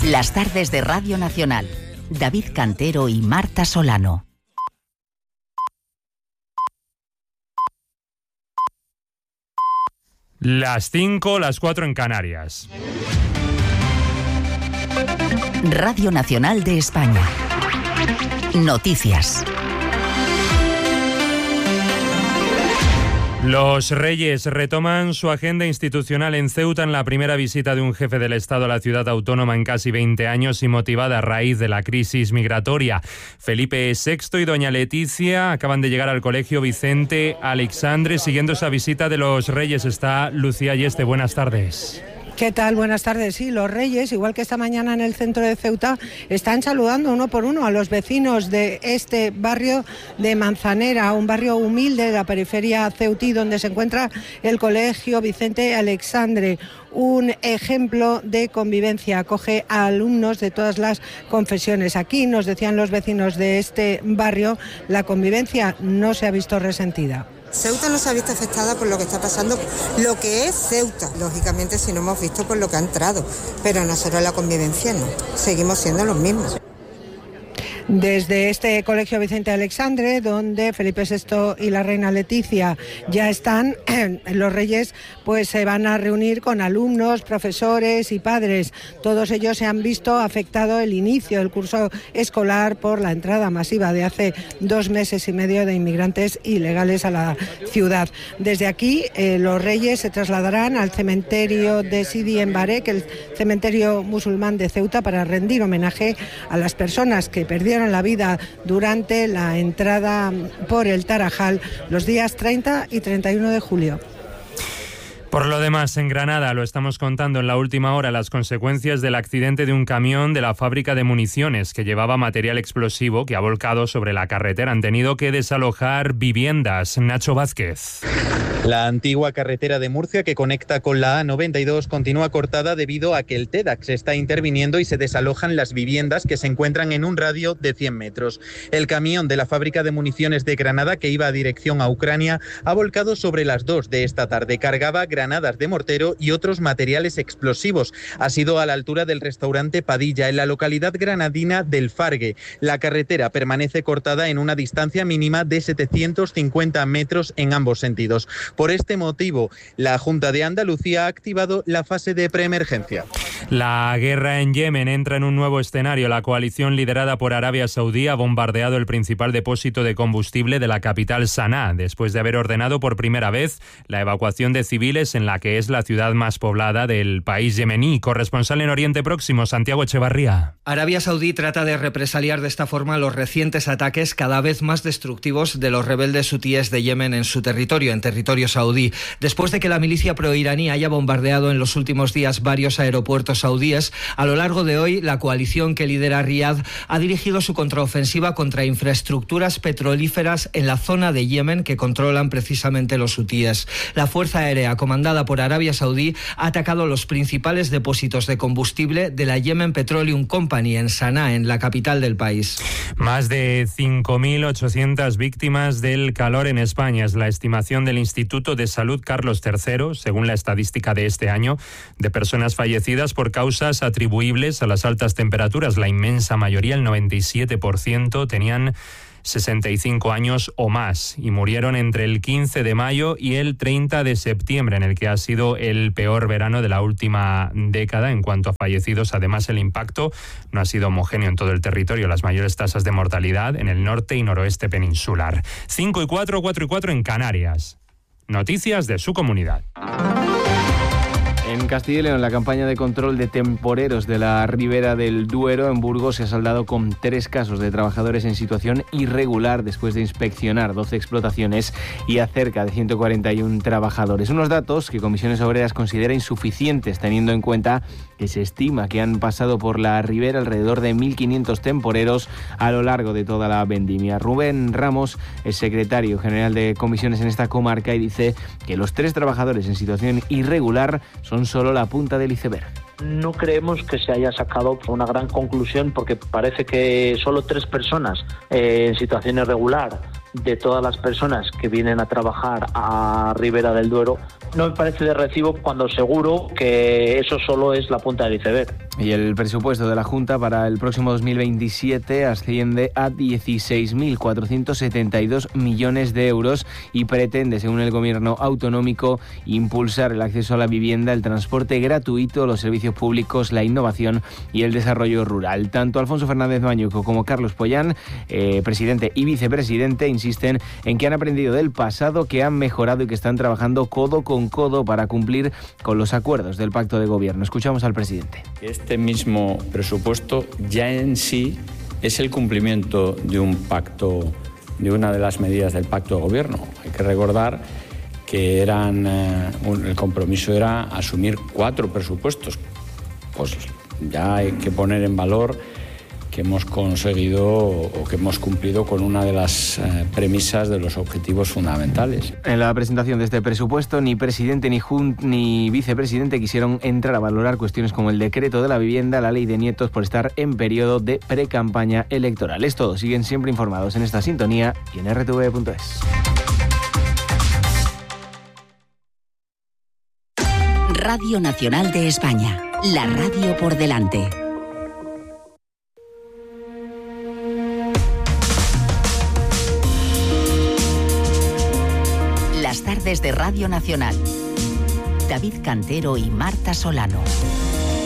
Las tardes de Radio Nacional. David Cantero y Marta Solano. Las 5, las 4 en Canarias. Radio Nacional de España. Noticias. Los Reyes retoman su agenda institucional en Ceuta en la primera visita de un jefe del Estado a la ciudad autónoma en casi 20 años y motivada a raíz de la crisis migratoria. Felipe VI y doña Leticia acaban de llegar al Colegio Vicente Aleixandre. Siguiendo esa visita de los Reyes está Lucía Yeste. Buenas tardes. ¿Qué tal? Buenas tardes. Sí, los Reyes, igual que esta mañana en el centro de Ceuta, están saludando uno por uno a los vecinos de este barrio de Manzanera, un barrio humilde de la periferia ceutí, donde se encuentra el Colegio Vicente Aleixandre, un ejemplo de convivencia. Acoge a alumnos de todas las confesiones. Aquí, nos decían los vecinos de este barrio, la convivencia no se ha visto resentida. Ceuta no se ha visto afectada por lo que está pasando, lo que es Ceuta, lógicamente si no hemos visto por lo que ha entrado, pero nosotros la convivencia no, seguimos siendo los mismos. Desde este Colegio Vicente Aleixandre, donde Felipe VI y la reina Leticia ya están, los Reyes pues se van a reunir con alumnos, profesores y padres. Todos ellos se han visto afectado el inicio del curso escolar por la entrada masiva de hace 2 meses y medio de inmigrantes ilegales a la ciudad. Desde aquí, los Reyes se trasladarán al cementerio de Sidi Embarek, el cementerio musulmán de Ceuta, para rendir homenaje a las personas que perdieron la vida durante la entrada por el Tarajal los días 30 y 31 de julio. Por lo demás, en Granada, lo estamos contando en la última hora, las consecuencias del accidente de un camión de la fábrica de municiones que llevaba material explosivo que ha volcado sobre la carretera. Han tenido que desalojar viviendas. Nacho Vázquez. La antigua carretera de Murcia que conecta con la A92 continúa cortada debido a que el TEDx está interviniendo y se desalojan las viviendas que se encuentran en un radio de 100 metros. El camión de la fábrica de municiones de Granada, que iba a dirección a Ucrania, ha volcado sobre las 2 de esta tarde. Cargaba granadas de mortero y otros materiales explosivos. Ha sido a la altura del restaurante Padilla, en la localidad granadina del Fargue. La carretera permanece cortada en una distancia mínima de 750 metros en ambos sentidos. Por este motivo, la Junta de Andalucía ha activado la fase de preemergencia. La guerra en Yemen entra en un nuevo escenario. La coalición liderada por Arabia Saudí ha bombardeado el principal depósito de combustible de la capital Sanaa, después de haber ordenado por primera vez la evacuación de civiles en la que es la ciudad más poblada del país yemení. Corresponsal en Oriente Próximo, Santiago Echevarría. Arabia Saudí trata de represaliar de esta forma los recientes ataques cada vez más destructivos de los rebeldes hutíes de Yemen en su territorio, en territorio saudí. Después de que la milicia proiraní haya bombardeado en los últimos días varios aeropuertos saudíes, a lo largo de hoy la coalición que lidera Riad ha dirigido su contraofensiva contra infraestructuras petrolíferas en la zona de Yemen que controlan precisamente los hutíes. La Fuerza Aérea, comandada por Arabia Saudí, ha atacado los principales depósitos de combustible de la Yemen Petroleum Company en Sanaa, en la capital del país. Más de 5.800 víctimas del calor en España es la estimación del Instituto de Salud Carlos III, según la estadística de este año, de personas fallecidas por causas atribuibles a las altas temperaturas. La inmensa mayoría, el 97%, tenían 65 años o más y murieron entre el 15 de mayo y el 30 de septiembre, en el que ha sido el peor verano de la última década en cuanto a fallecidos. Además, el impacto no ha sido homogéneo en todo el territorio. Las mayores tasas de mortalidad en el norte y noroeste peninsular. 5 y 4, 4 y 4 en Canarias. Noticias de su comunidad. En Castilla y León, la campaña de control de temporeros de la Ribera del Duero en Burgos se ha saldado con 3 casos de trabajadores en situación irregular después de inspeccionar 12 explotaciones y a cerca de 141 trabajadores. Unos datos que Comisiones Obreras considera insuficientes, teniendo en cuenta que se estima que han pasado por la Ribera alrededor de 1.500 temporeros a lo largo de toda la vendimia. Rubén Ramos es secretario general de Comisiones en esta comarca y dice que los 3 trabajadores en situación irregular son solo la punta del iceberg. No creemos que se haya sacado una gran conclusión, porque parece que solo 3 personas en situación irregular de todas las personas que vienen a trabajar a Ribera del Duero no me parece de recibo, cuando seguro que eso solo es la punta del iceberg. Y el presupuesto de la Junta para el próximo 2027 asciende a 16.472 millones de euros y pretende, según el Gobierno autonómico, impulsar el acceso a la vivienda, el transporte gratuito, los servicios públicos, la innovación y el desarrollo rural. Tanto Alfonso Fernández Mañuco como Carlos Pollán, presidente y vicepresidente, insisten en que han aprendido del pasado, que han mejorado y que están trabajando codo con codo para cumplir con los acuerdos del pacto de gobierno. Escuchamos al presidente. Este mismo presupuesto ya en sí es el cumplimiento de un pacto, de una de las medidas del pacto de gobierno. Hay que recordar que el compromiso era asumir 4 presupuestos. Pues ya hay que poner en valor que hemos conseguido o que hemos cumplido con una de las premisas de los objetivos fundamentales. En la presentación de este presupuesto, ni presidente ni vicepresidente quisieron entrar a valorar cuestiones como el decreto de la vivienda, la ley de nietos, por estar en periodo de precampaña electoral. Es todo. Siguen siempre informados en esta sintonía y en rtv.es. Radio Nacional de España, la radio por delante. Las tardes de Radio Nacional. David Cantero y Marta Solano.